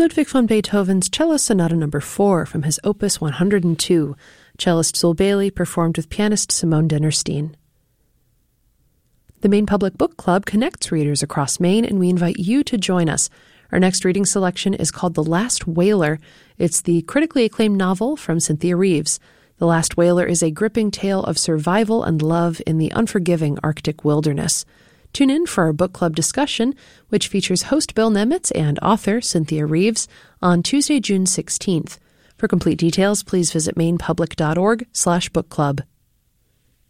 Ludwig van Beethoven's Cello Sonata No. 4 from his Opus 102. Cellist Zul Bailey performed with pianist Simone Dennerstein. The Maine Public Book Club connects readers across Maine, and we invite you to join us. Our next reading selection is called The Last Whaler. It's the critically acclaimed novel from Cynthia Reeves. The Last Whaler is a gripping tale of survival and love in the unforgiving Arctic wilderness. Tune in for our book club discussion, which features host Bill Nemitz and author Cynthia Reeves on Tuesday, June 16th. For complete details, please visit mainepublic.org/book club.